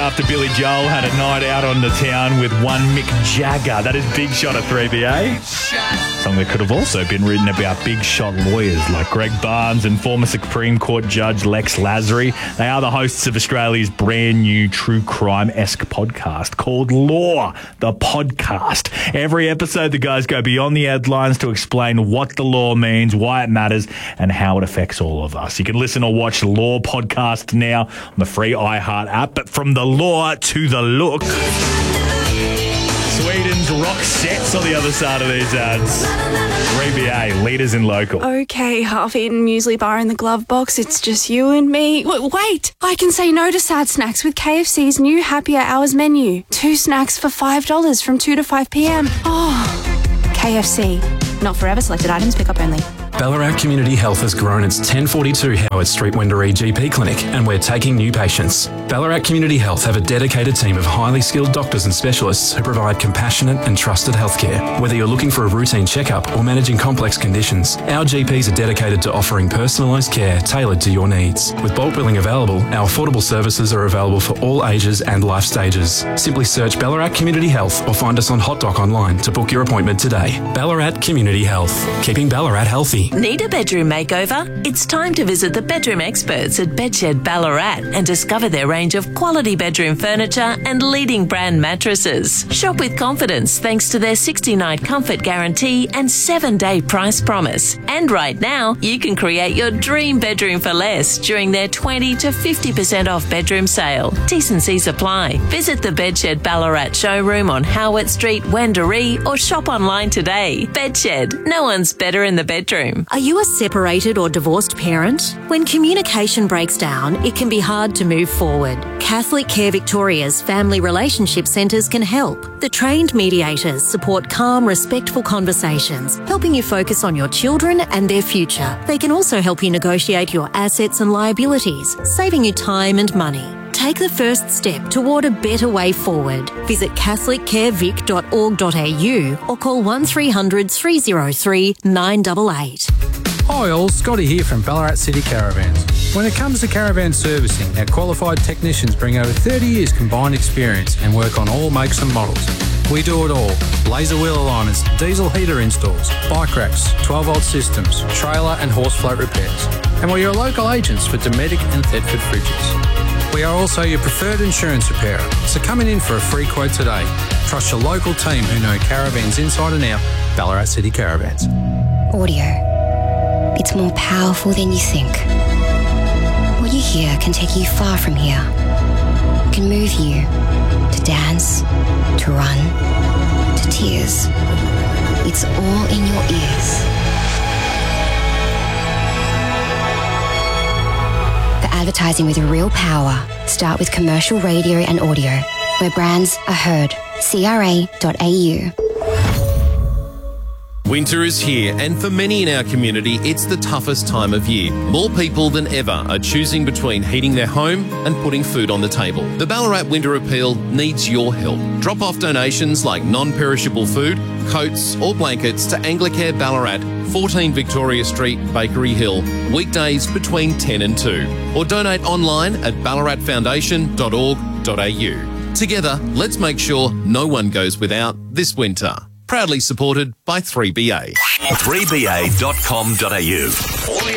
after Billy Joel had a night out on the town with one Mick Jagger. That is Big Shot of 3BA. Song that could have also been written about big shot lawyers like Greg Barnes and former Supreme Court Judge Lex Lasry. They are the hosts of Australia's brand new true crime-esque podcast called Law, the Podcast. Every episode, the guys go beyond the headlines to explain what the law means, why it matters, and how it affects all of us. You can listen or watch Law Podcast now on the free iHeart app. But from the law to the look, Sweden's Roxette's on the other side of these ads. 3BA, leaders in local. Okay, half-eaten muesli bar in the glove box. It's just you and me. Wait, I can say no to sad snacks with KFC's new Happier Hours menu. 2 snacks for $5 from 2 to 5 p.m. Oh, KFC. Not forever. Selected items. Pick up only. Ballarat Community Health has grown its 1042 Howard Street Wendouree GP clinic, and we're taking new patients. Ballarat Community Health have a dedicated team of highly skilled doctors and specialists who provide compassionate and trusted healthcare. Whether you're looking for a routine checkup or managing complex conditions, our GPs are dedicated to offering personalised care tailored to your needs. With bulk billing available, our affordable services are available for all ages and life stages. Simply search Ballarat Community Health or find us on HotDoc online to book your appointment today. Ballarat Community Health, keeping Ballarat healthy. Need a bedroom makeover? It's time to visit the bedroom experts at Bedshed Ballarat and discover their range of quality bedroom furniture and leading brand mattresses. Shop with confidence thanks to their 60-night comfort guarantee and 7-day price promise. And right now, you can create your dream bedroom for less during their 20 to 50% off bedroom sale. T&Cs apply. Visit the Bedshed Ballarat showroom on Howard Street, Wendouree, or shop online today. Bedshed. No one's better in the bedroom. Are you a separated or divorced parent? When communication breaks down, it can be hard to move forward. Catholic Care Victoria's Family Relationship Centres can help. The trained mediators support calm, respectful conversations, helping you focus on your children and their future. They can also help you negotiate your assets and liabilities, saving you time and money. Take the first step toward a better way forward. Visit catholiccarevic.org.au or call 1300 303 988. Hi all, Scotty here from Ballarat City Caravans. When it comes to caravan servicing, our qualified technicians bring over 30 years combined experience and work on all makes and models. We do it all. Laser wheel alignments, diesel heater installs, bike racks, 12-volt systems, trailer and horse float repairs. And we're your local agents for Dometic and Thetford fridges. We are also your preferred insurance repairer, so come in for a free quote today. Trust your local team who know caravans inside and out. Ballarat City Caravans. Audio. It's more powerful than you think. What you hear can take you far from here. It can move you to dance, to run, to tears. It's all in your ears. Advertising with real power. Start with commercial radio and audio, where brands are heard. CRA.au. Winter is here, and for many in our community, it's the toughest time of year. More people than ever are choosing between heating their home and putting food on the table. The Ballarat Winter Appeal needs your help. Drop off donations like non-perishable food, coats or blankets to Anglicare Ballarat, 14 Victoria Street, Bakery Hill, weekdays between 10 and 2. Or donate online at ballaratfoundation.org.au. Together, let's make sure no one goes without this winter. Proudly supported by 3BA. 3BA.com.au.